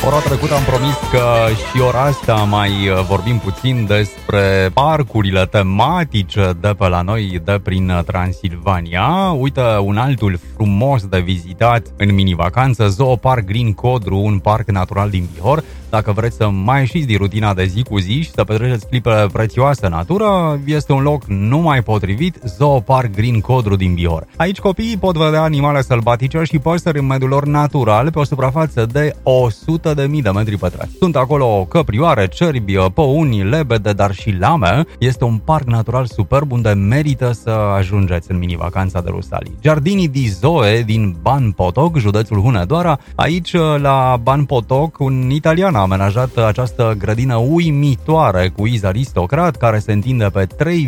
Ora trecută am promis că și ora asta mai vorbim puțin despre parcurile tematice de pe la noi, de prin Transilvania. Uite, un altul frumos de vizitat în mini-vacanță, Zoopark Green Codru, un parc natural din Bihor. Dacă vreți să mai ieșiți din rutina de zi cu zi și să petreceți clipe prețioase în natură, este un loc numai potrivit, Zoopark Green Codru din Bihor. Aici copiii pot vedea animale sălbatice și păsări în mediul lor natural pe o suprafață de 100.000 de metri pătrați. Sunt acolo căprioare, cerbi, păuni, lebede, dar și lame. Este un parc natural superb unde merită să ajungeți în mini-vacanța de Rusalii. Giardini di Zoe din Ban Potoc, județul Hunedoara. Aici, la Ban Potoc, un italian a amenajat această grădină uimitoare cu iz aristocrat care se întinde pe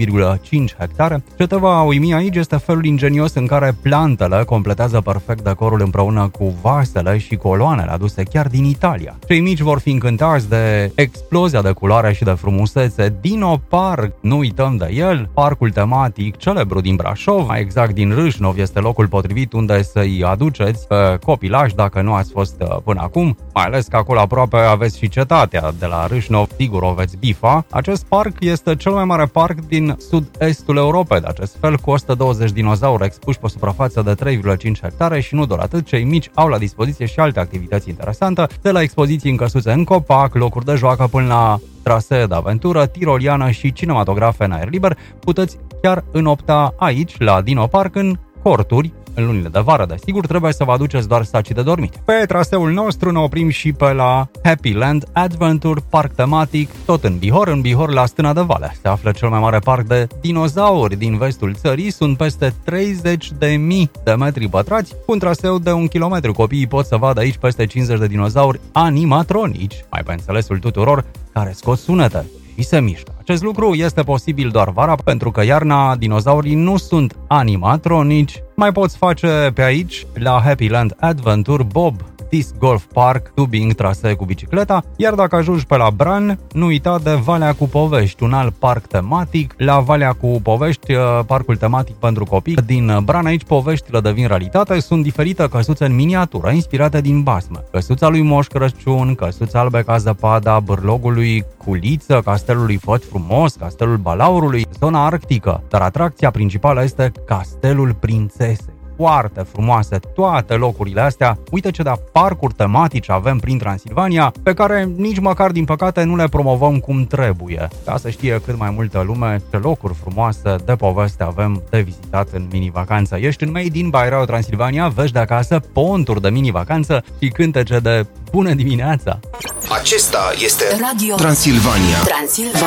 3,5 hectare. Ce te va uimi aici este felul ingenios în care plantele completează perfect decorul împreună cu vasele și coloanele aduse chiar din Italia. Cei mici vor fi încântați de explozia de culoare și de frumusețe. Dino Park, nu uităm de el, parcul tematic celebru din Brașov, mai exact din Râșnov, este locul potrivit unde să-i aduceți pe copilași dacă nu ați fost până acum, mai ales că acolo aproape aveți și cetatea de la Râșnov, sigur o veți bifa. Acest parc este cel mai mare parc din sud-estul Europei, de acest fel cu 120 dinozauri expuși pe o suprafață de 3,5 hectare și nu doar atât, cei mici au la dispoziție și alte activități interesante, de la expoziții în căsuțe în copac, locuri de joacă până la trasee de aventură, tiroliană și cinematografe în aer liber. Puteți chiar înopta aici, la Dino Park, în corturi. În lunile de vară, desigur, trebuie să vă aduceți doar sacii de dormit. Pe traseul nostru ne oprim și pe la Happy Land Adventure, parc tematic, tot în Bihor, la Stâna de Vale. Se află cel mai mare parc de dinozauri din vestul țării, sunt peste 30.000 de metri pătrați, cu un traseu de 1 kilometru. Copiii pot să vadă aici peste 50 de dinozauri animatronici, mai pe înțelesul tuturor, care scot sunete și se mișcă. Acest lucru este posibil doar vara, pentru că iarna dinozaurii nu sunt animatronici. Mai poți face pe aici, la Happy Land Adventure, Bob Disc Golf Park, tubing, trasee cu bicicleta, iar dacă ajungi pe la Bran, nu uita de Valea cu Povești, un alt parc tematic. La Valea cu Povești, parcul tematic pentru copii din Bran, aici poveștile devin realitate, sunt diferite căsuțe în miniatură, inspirate din basme. Căsuța lui Moș Crăciun, căsuța albe ca zăpada, bârlogul lui Culiță, castelul lui Făt Frumos, castelul Balaurului, zona arctică, dar atracția principală este castelul Prințesei. Foarte frumoase toate locurile astea. Uite ce de parcuri tematice avem prin Transilvania, pe care nici măcar din păcate nu le promovăm cum trebuie, ca să știe cât mai multă lume ce locuri frumoase de poveste avem de vizitat în mini-vacanță. Ești în Made in Bairao Transilvania, vești de acasă, ponturi de mini-vacanță și cântece de bună dimineața. Acesta este Radio Transilvania.